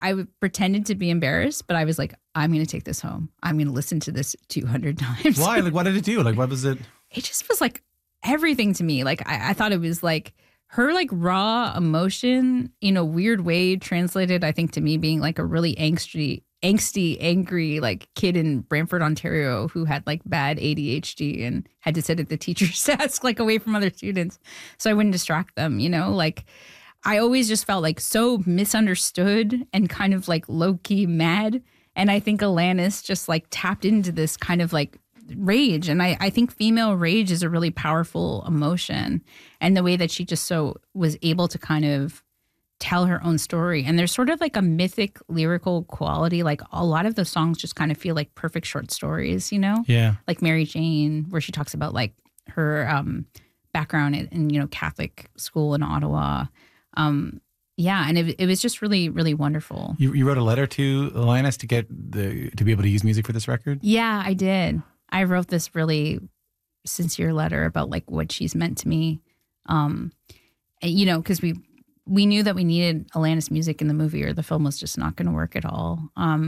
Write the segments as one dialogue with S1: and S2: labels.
S1: pretended to be embarrassed, but I was like, I'm going to take this home. I'm going to listen to this 200 times.
S2: Why? Like, what did it do? Like, what was it?
S1: It just was like everything to me. Like, I thought it was like her like raw emotion in a weird way translated, I think, to me being like a really angsty, angry like kid in Brantford, Ontario who had like bad ADHD and had to sit at the teacher's desk like away from other students so I wouldn't distract them, like I always just felt like so misunderstood and kind of like low-key mad. And I think Alanis just like tapped into this kind of like rage. And I think female rage is a really powerful emotion, and the way that she just so was able to kind of tell her own story. And there's sort of like a mythic lyrical quality. Like a lot of those songs just kind of feel like perfect short stories,
S2: Yeah.
S1: Like Mary Jane, where she talks about like her background in Catholic school in Ottawa. Yeah, and it was just really, really wonderful.
S2: You wrote a letter to Alanis to be able to use music for this record?
S1: Yeah, I did. I wrote this really sincere letter about like what she's meant to me. Because we knew that we needed Alanis music in the movie or the film was just not going to work at all.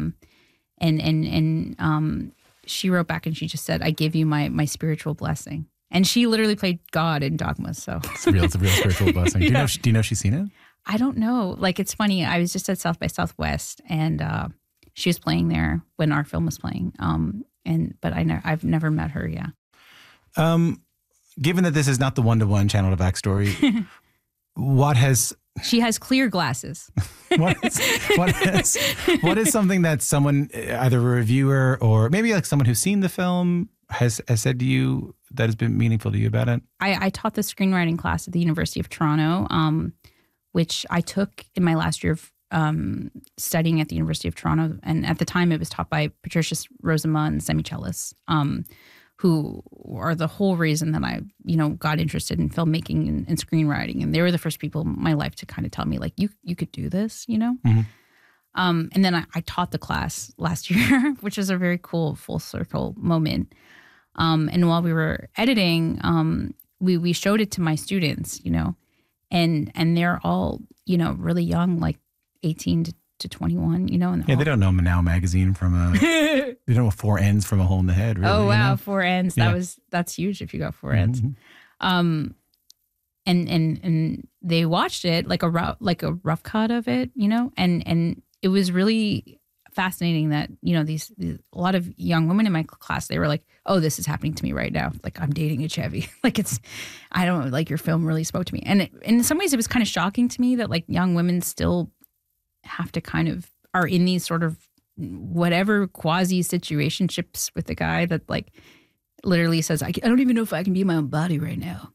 S1: And she wrote back and she just said, I give you my spiritual blessing. And she literally played God in Dogma. So
S2: it's a real spiritual blessing. Do you know she's seen it?
S1: I don't know. Like, it's funny. I was just at South by Southwest and she was playing there when our film was playing. But I've never met her. Yeah.
S2: Given that this is not the one-to-one Channel to backstory, she has clear glasses. What is something that someone, either a reviewer or maybe like someone who's seen the film, has said to you that has been meaningful to you about it? I taught the screenwriting class at the University of Toronto, which I took in my last year of studying at the University of Toronto. And at the time, it was taught by Patricia Rosama and semicellists, who are the whole reason that I, got interested in filmmaking and screenwriting. And they were the first people in my life to kind of tell me, like, you could do this, Mm-hmm. And then I taught the class last year, which was a very cool full circle moment. And while we were editing, we showed it to my students, and they're all, really young, like 18 to 21, and they don't know Now magazine from they don't know 4 ends from A Hole in the Head. Really, oh, wow. 4 ends. Yeah. That's huge if you got 4 ends. Mm-hmm. And they watched it like a rough cut of it, and it was really fascinating that, these a lot of young women in my class, they were like, oh, this is happening to me right now. Like, I'm dating a Chevy. Like, I don't know, like, your film really spoke to me. And in some ways it was kind of shocking to me that like young women still have to kind of are in these sort of whatever quasi situationships with a guy that like literally says, I don't even know if I can be in my own body right now.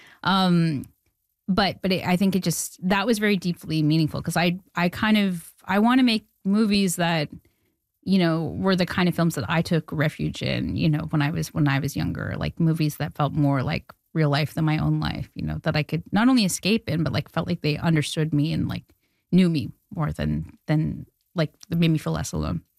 S2: But I think that was very deeply meaningful because I want to make movies that, were the kind of films that I took refuge in, when I was younger, like movies that felt more like real life than my own life, that I could not only escape in, but like felt like they understood me and like knew me more than like made me feel less alone.